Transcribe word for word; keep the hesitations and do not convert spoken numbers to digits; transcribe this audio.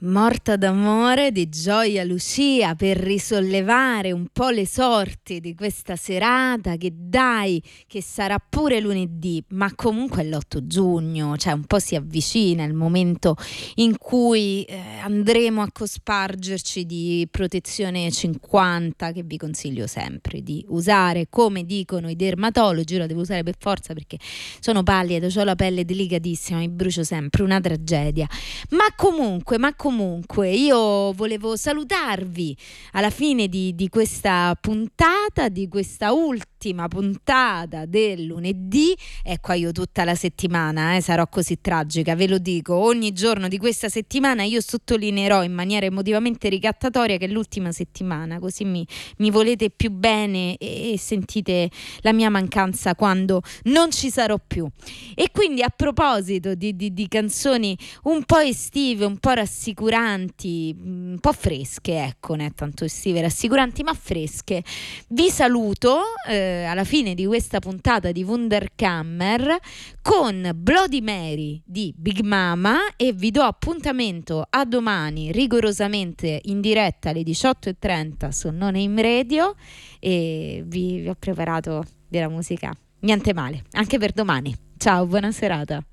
Morta d'amore di Gioia Lucia, per risollevare un po' le sorti di questa serata che dai, che sarà pure lunedì, ma comunque è l'otto giugno, cioè un po' si avvicina il momento in cui eh, andremo a cospargerci di protezione cinquanta, che vi consiglio sempre di usare, come dicono i dermatologi. La devo usare per forza perché sono pallida, ho la pelle delicatissima, mi brucio sempre, una tragedia. Ma comunque, ma comunque Comunque io volevo salutarvi alla fine di, di questa puntata, di questa ultima puntata del lunedì. E qua io tutta la settimana eh, sarò così tragica, ve lo dico, ogni giorno di questa settimana io sottolineerò in maniera emotivamente ricattatoria che è l'ultima settimana, così mi, mi volete più bene e, e sentite la mia mancanza quando non ci sarò più. E quindi, a proposito di, di, di canzoni un po' estive, un po' rassicuranti, un po' fresche, ecco, non è tanto estive rassicuranti, ma fresche, vi saluto eh, alla fine di questa puntata di Wunderkammer con Bloody Mary di Big Mama, e vi do appuntamento a domani rigorosamente in diretta alle diciotto e trenta su No Name Radio, e vi, vi ho preparato della musica niente male anche per domani. Ciao, buona serata.